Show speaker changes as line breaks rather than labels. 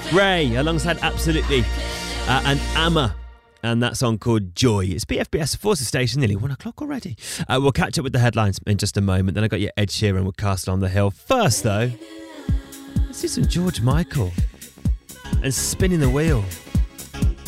Ray alongside Absolutely and Amma. And that song called Joy. It's BFBS Forces Station, nearly 1 o'clock already. We'll catch up with the headlines in just a moment. Then I got your Ed Sheeran with Castle on the Hill. First, though, let's do some George Michael and Spinning the Wheel.